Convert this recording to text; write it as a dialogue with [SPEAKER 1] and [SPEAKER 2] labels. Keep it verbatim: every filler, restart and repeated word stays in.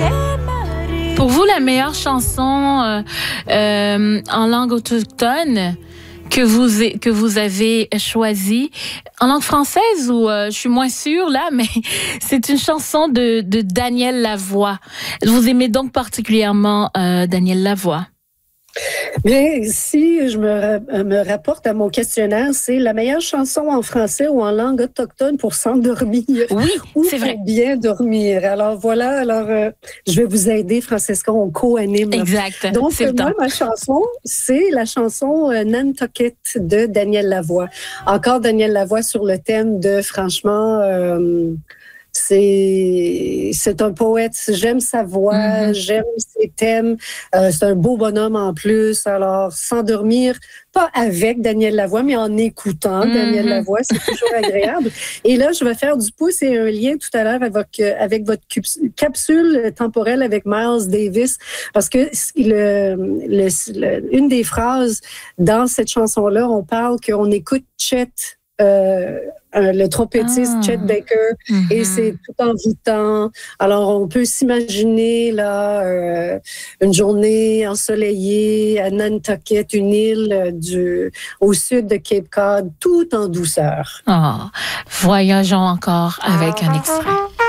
[SPEAKER 1] Pour vous, la meilleure chanson euh, euh, en langue autochtone que vous que vous avez choisie, en langue française ou euh, je suis moins sûre là, mais c'est une chanson de, de Daniel Lavoie. Vous aimez donc particulièrement euh, Daniel Lavoie?
[SPEAKER 2] Bien, si je me, me rapporte à mon questionnaire, c'est la meilleure chanson en français ou en langue autochtone pour s'endormir.
[SPEAKER 1] Oui,
[SPEAKER 2] ou
[SPEAKER 1] c'est vrai.
[SPEAKER 2] Pour bien dormir. Alors voilà, alors euh, je vais vous aider, Francesca, on co-anime.
[SPEAKER 1] Exact.
[SPEAKER 2] Donc,
[SPEAKER 1] c'est
[SPEAKER 2] moi, ma chanson, c'est la chanson euh, Nantucket de Daniel Lavoie. Encore Daniel Lavoie sur le thème de, franchement... Euh, C'est, c'est un poète, j'aime sa voix, mm-hmm. j'aime ses thèmes, euh, c'est un beau bonhomme en plus, alors s'endormir, pas avec Daniel Lavoie, mais en écoutant mm-hmm. Daniel Lavoie, c'est toujours agréable. Et là, je vais faire du pouce et un lien tout à l'heure avec, avec votre capsule temporelle avec Miles Davis, parce que le, le, le, une des phrases dans cette chanson-là, on parle qu'on écoute Chet Euh, le trompettiste ah. Chet Baker, mm-hmm. et c'est tout envoûtant. Alors, on peut s'imaginer là euh, une journée ensoleillée à Nantucket, une île du, au sud de Cape Cod, tout en douceur.
[SPEAKER 1] Oh, voyageons encore avec un extrait.